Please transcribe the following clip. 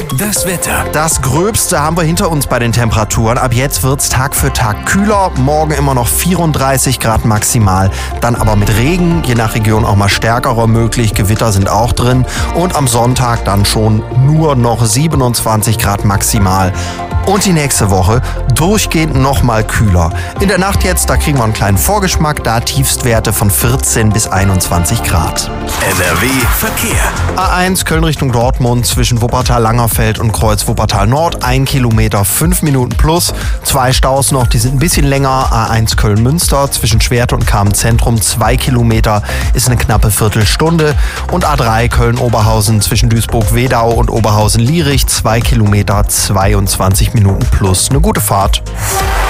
Das Wetter. Das Gröbste haben wir hinter uns bei den Temperaturen. Ab jetzt wird's Tag für Tag kühler. Morgen immer noch 34 Grad maximal. Dann aber mit Regen, je nach Region auch mal stärkerer möglich. Gewitter sind auch drin. Und am Sonntag dann schon nur noch 27 Grad maximal. Und die nächste Woche durchgehend nochmal kühler. In der Nacht jetzt, da kriegen wir einen kleinen Vorgeschmack. Da Tiefstwerte von 14 bis 21 Grad. NRW Verkehr. A1 Köln Richtung Dortmund zwischen Wuppertal-Langerfeld und Kreuz Wuppertal-Nord. 1 Kilometer, 5 Minuten plus. 2 Staus noch, die sind ein bisschen länger. A1 Köln-Münster zwischen Schwerte und Kamen-Zentrum. 2 Kilometer ist eine knappe Viertelstunde. Und A3 Köln-Oberhausen zwischen Duisburg-Wedau und Oberhausen-Lierich. 2 Kilometer, 22 Minuten plus. Eine gute Fahrt.